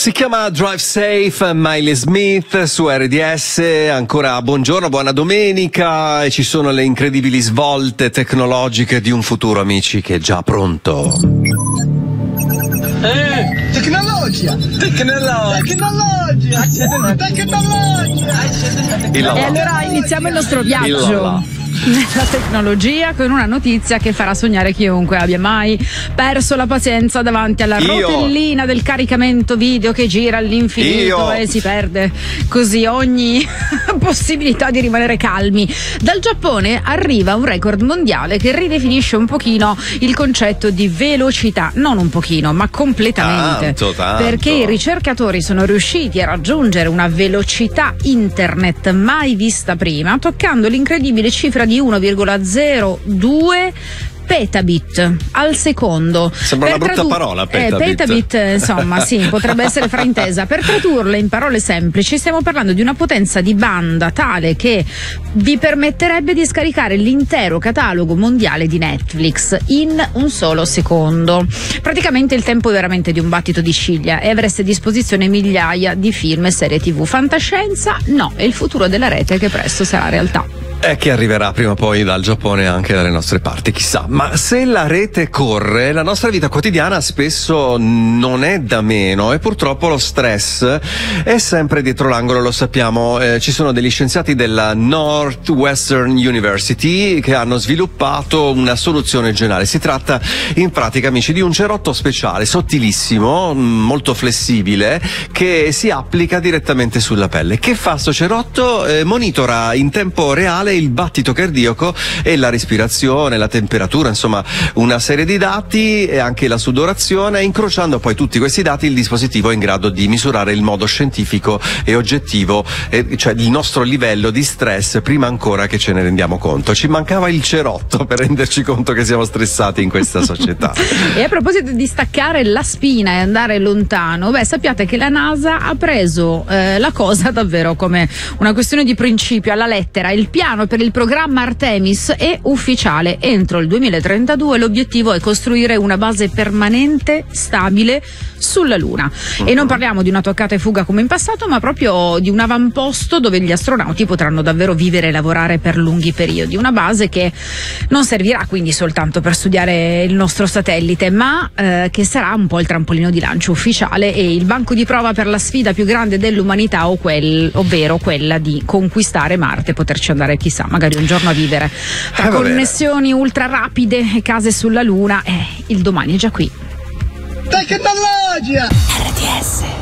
Si chiama Drive Safe, Miley Smith su RDS. Ancora buongiorno, buona domenica, e ci sono le incredibili svolte tecnologiche di un futuro, amici, che è già pronto. Tecnologia! E allora iniziamo il nostro viaggio nella tecnologia con una notizia che farà sognare chiunque abbia mai perso la pazienza davanti alla rotellina del caricamento video che gira all'infinito e si perde così ogni possibilità di rimanere calmi. Dal Giappone arriva un record mondiale che ridefinisce un pochino il concetto di velocità, non un pochino ma completamente, tanto. Perché i ricercatori sono riusciti a raggiungere una velocità internet mai vista prima, toccando l'incredibile cifra di 1,02 petabit al secondo. Sembra una brutta parola, petabit, insomma, sì, potrebbe essere fraintesa. Per tradurla in parole semplici, stiamo parlando di una potenza di banda tale che vi permetterebbe di scaricare l'intero catalogo mondiale di Netflix in un solo secondo. Praticamente il tempo è veramente di un battito di ciglia e avreste a disposizione migliaia di film e serie TV. Fantascienza? No, è il futuro della rete che presto sarà realtà. E che arriverà prima o poi dal Giappone anche dalle nostre parti, chissà. Ma se la rete corre, la nostra vita quotidiana spesso non è da meno, e purtroppo lo stress è sempre dietro l'angolo, lo sappiamo. Ci sono degli scienziati della Northwestern University che hanno sviluppato una soluzione geniale. Si tratta in pratica, amici, di un cerotto speciale, sottilissimo, molto flessibile, che si applica direttamente sulla pelle. Che fa sto cerotto? Monitora in tempo reale il battito cardiaco e la respirazione, la temperatura, insomma una serie di dati, e anche la sudorazione. Incrociando poi tutti questi dati, il dispositivo è in grado di misurare il modo scientifico e oggettivo, cioè il nostro livello di stress prima ancora che ce ne rendiamo conto. Ci mancava il cerotto per renderci conto che siamo stressati in questa società. E a proposito di staccare la spina e andare lontano, sappiate che la NASA ha preso la cosa davvero come una questione di principio, alla lettera. Il piano per il programma Artemis è ufficiale. Entro il 2032 l'obiettivo è costruire una base permanente, stabile sulla Luna. E non parliamo di una toccata e fuga come in passato, ma proprio di un avamposto dove gli astronauti potranno davvero vivere e lavorare per lunghi periodi. Una base che non servirà quindi soltanto per studiare il nostro satellite, ma che sarà un po' il trampolino di lancio ufficiale e il banco di prova per la sfida più grande dell'umanità, ovvero quella di conquistare Marte e poterci andare, chissà, magari un giorno a vivere. Tra connessioni ultra rapide e case sulla Luna, il domani è già qui. Tecnologia! RDS.